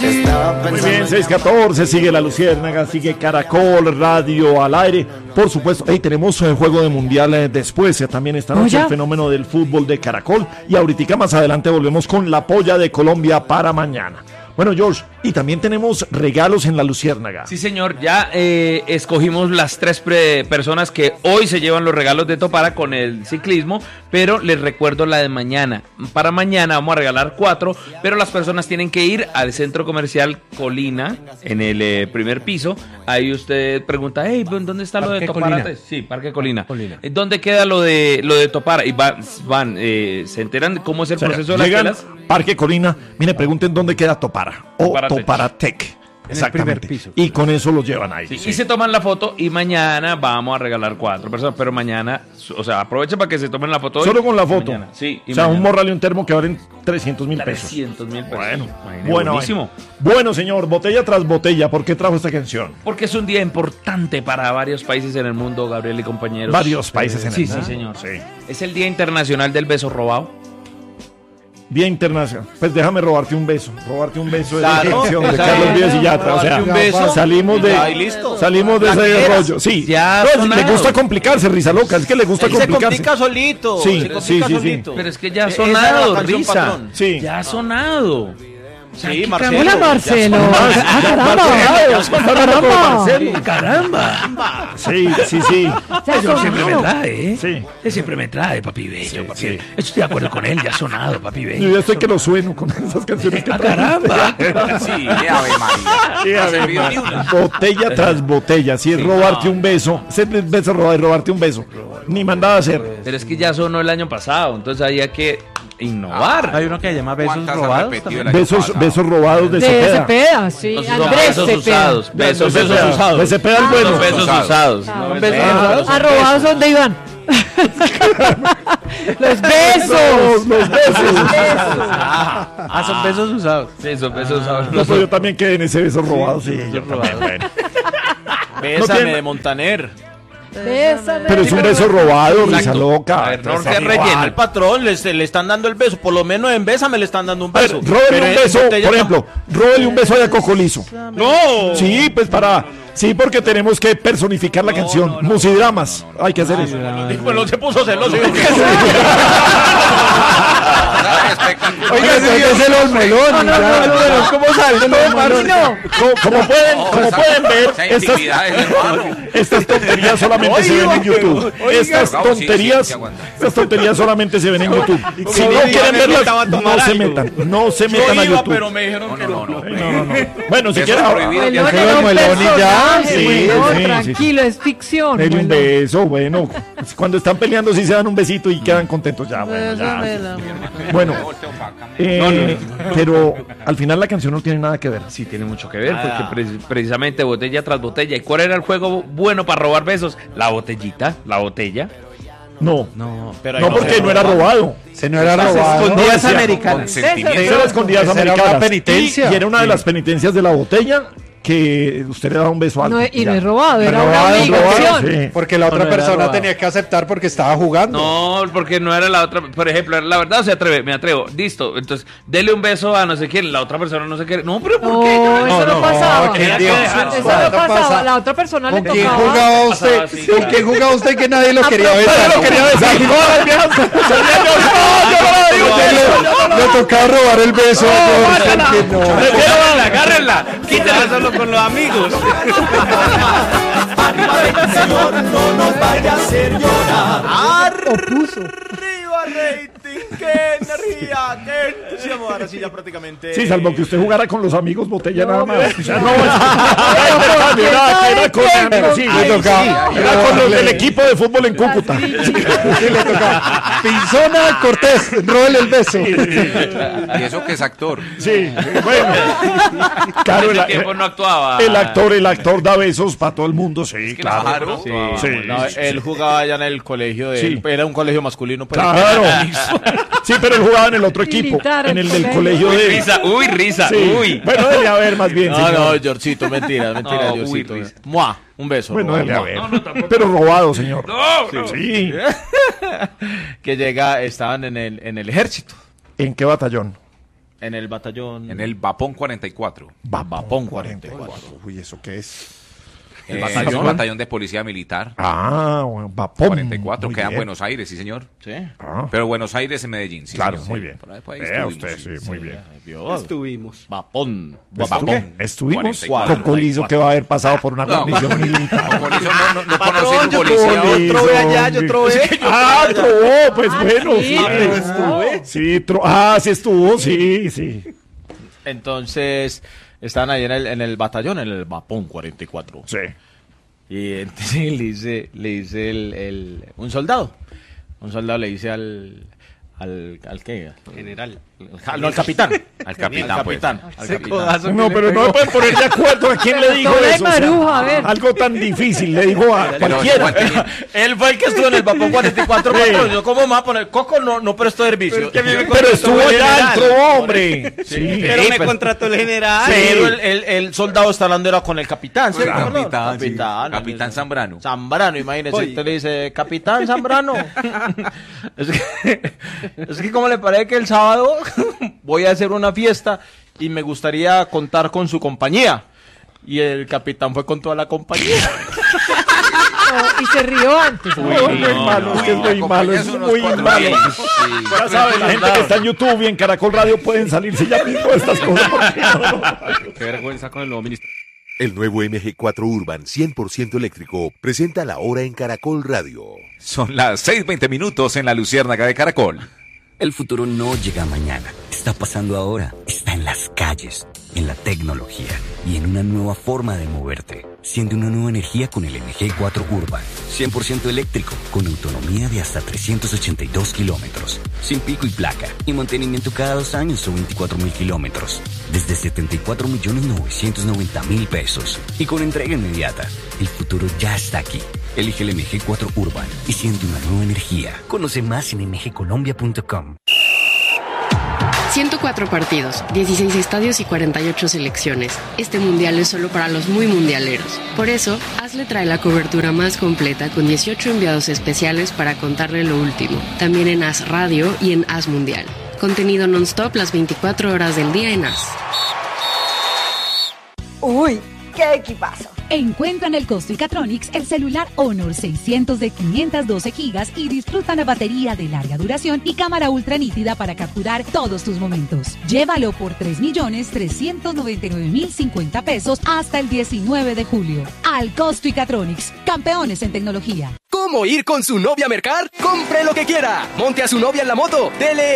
Muy bien, 6:14, sigue La Luciérnaga, sigue Caracol Radio al aire. Por supuesto, tenemos el juego de mundial después, también esta noche el fenómeno del fútbol de Caracol. Y ahorita más adelante volvemos con la polla de Colombia para mañana. Bueno, George, y también tenemos regalos en La Luciérnaga. Sí, señor, ya escogimos las 3 personas que hoy se llevan los regalos de Topara con el ciclismo, pero les recuerdo la de mañana. Para mañana vamos a regalar 4, pero las personas tienen que ir al centro comercial Colina, en el primer piso. Ahí usted pregunta, ¿dónde está lo de Topara? Sí, Parque Colina. ¿Dónde queda lo de Topara? Y van, se enteran de cómo es el proceso de las telas. Parque Colina, mire, pregunten dónde queda Topara o Toparatec. Exactamente. Piso. Y con eso lo llevan ahí. Sí. Y se toman la foto y mañana vamos a regalar 4 personas, pero mañana, o sea, aprovechen para que se tomen la foto hoy. Solo con la foto. Mañana. Sí. O sea, un morral y un termo que valen 300,000 pesos. 300,000 pesos. Bueno. Bueno, señor, botella tras botella, ¿por qué trajo esta canción? Porque es un día importante para varios países en el mundo, Gabriel y compañeros. Varios países en el mundo. Sí, señor. Sí. Es el Día Internacional del Beso Robado. Día Internacional. Pues déjame robarte un beso. Robarte un beso de la canción de Carlos Vives y Yatra. O sea, salimos de ese rollo. Sí. Le gusta complicarse, risa loca. Es que le gusta complicarse. Se complica solito. Sí. Pero es que ya ha sonado, risa. Sí. Ya ha sonado. Sí, Marcelo. Hola, Marcelo. Caramba. Sí. Eso siempre me trae, Sí. Él siempre me trae, papi bello. Sí. Estoy de acuerdo con él, ya ha sonado, papi bello. Yo ya sé que lo sueno con esas canciones que caramba. Sí, Ave María. Botella tras botella. Si es robarte un beso, robarte un beso. Ni mandaba a hacer. Pero es que ya sonó el año pasado, entonces había que innovar. Hay uno que se llama besos robados. Besos robados de Cepeda. Sí. Besos usados. Besos usados. De Cepeda el bueno. Besos usados. ¿A robados dónde iban? Los besos. Son besos usados. Sí, son besos usados. No, yo también quedé en ese beso robado. Sí, yo también. Bueno. Bésame de Montaner. Pero es un beso robado, risa loca. Al patrón le están dando el beso. Por lo menos en Bésame le están dando un beso. Róbele un beso, por ejemplo. Róbele un beso a Coco Liso. ¡No! Sí, pues sí, porque tenemos que personificar la canción. Musidramas. Hay que hacer eso. Bueno, se puso celoso. Oiga, ese es el melón. ¿Cómo sale? Como pueden ver, estas tonterías solamente se ven en YouTube. Estas tonterías solamente se ven en YouTube. Si no quieren verlas, no se metan a YouTube. Pero me dijeron que no. Bueno, si quieren tranquilo, es ficción. Un beso, bueno. Cuando están peleando sí se dan un besito y quedan contentos ya. Bueno, pero al final la canción no tiene nada que ver. Sí, tiene mucho que ver, porque precisamente botella tras botella. ¿Y cuál era el juego bueno para robar besos? La botellita, la botella. No, porque no era robado. No era robado. Escondidas americanas. Era escondidas americanas. Era una penitencia. Y era una de las penitencias de la botella. Que usted le da un beso a alguien. Y no es robado, era una obligación. Sí. Porque la otra persona tenía que aceptar porque estaba jugando. No, porque no era la otra. Por ejemplo, la verdad me atrevo. Listo, entonces, dele un beso a no sé quién, la otra persona no sé qué. No, pero ¿por qué? Eso no pasaba. Eso no pasaba. La otra persona le tocaba. ¿Con quién jugaba usted que nadie lo quería besar? Le tocaba robar el beso. Agárrenla. Quítela solo con los amigos. Arriba del señor, no nos vaya a hacer llorar. Arriba rating, qué energía, qué entusiasmo. Ahora sí ya prácticamente. Sí, salvo que usted jugara con los amigos botella nada más. Era con los del equipo de fútbol en Cúcuta. Sí, le tocaba. Pinzona Cortés, róbele el beso. Y eso que es actor. Sí, bueno. Claro, el tiempo no actuaba. El actor da besos para todo el mundo, sí, claro. Él jugaba allá en el colegio era un colegio masculino. Claro. Sí, pero él jugaba en el otro equipo, en el del colegio de... Risa. Bueno, debe haber más bien, señor. No, Georgito, mentira, Georgito. Un beso. Bueno, debe haber. Pero robado, señor. No. Sí. Que estaban en el ejército. ¿En qué batallón? En el batallón. En el Vapón 44. Vapón 44. Uy, ¿eso qué es? El batallón de policía militar. Bueno, Vapón 44, queda en Buenos Aires, sí, señor. Sí. Pero Buenos Aires en Medellín, sí. Claro, señor. muy bien. Por ahí Vea usted, sí, muy bien. Estuvimos. Vapón. Estuvimos. 44. Cocolizo que va a haber pasado por una condición militar. No conocí un policía. Yo trobé allá, yo trobé. Trobó, pues bueno, sí. Estuve. Sí, sí estuvo, sí. Entonces, estaban ahí en el batallón, en el Vapón 44. Sí. Y entonces le dice un soldado. Un soldado le dice al ¿qué? General. Al capitán. Al capitán, pues. No, pero no me pueden poner de acuerdo a quién le dijo eso. Maruja, a ver. Algo tan difícil, le dijo a cualquiera. Él fue el que estuvo en el Vapón 44. Yo, ¿cómo me va a poner? Coco no prestó servicio. Pero estuvo allá, entró, hombre. Sí. Pero me contrató el general. Pero el soldado está hablando era con el capitán. ¿Sí? Capitán Zambrano. Zambrano, imagínese. Usted le dice, Capitán Zambrano. es que como le parece que el sábado voy a hacer una fiesta y me gustaría contar con su compañía. Y el capitán fue con toda la compañía. Y se rió antes. Muy malo, es muy malo. Ya saben, la gente que está en YouTube y en Caracol Radio pueden salirse ya mismo de estas cosas. Qué vergüenza con el nuevo ministro. El nuevo MG4 Urban 100% eléctrico presenta la hora en Caracol Radio. Son las 6:20 en la Luciérnaga de Caracol. El futuro no llega mañana, está pasando ahora, está en las calles, en la tecnología y en una nueva forma de moverte. Siente una nueva energía con el MG4 Urban, 100% eléctrico, con autonomía de hasta 382 kilómetros, sin pico y placa, y mantenimiento cada 2 años o 24.000 kilómetros, desde 74.990.000 pesos, y con entrega inmediata. El futuro ya está aquí. Elige el MG4 Urban y siente una nueva energía. Conoce más en mgcolombia.com. 104 partidos, 16 estadios y 48 selecciones. Este mundial es solo para los muy mundialeros. Por eso, ASLE trae la cobertura más completa con 18 enviados especiales para contarle lo último. También en AS Radio y en AS Mundial. Contenido non-stop las 24 horas del día en AS. ¡Uy! ¡Qué equipazo! Encuentra en el Costricatronics el celular Honor 600 de 512 gigas y disfruta la batería de larga duración y cámara ultra nítida para capturar todos tus momentos. Llévalo por 3.399.050 pesos hasta el 19 de julio. Al Costricatronics, campeones en tecnología. ¿Cómo ir con su novia a mercar? ¡Compre lo que quiera! Monte a su novia en la moto. Dele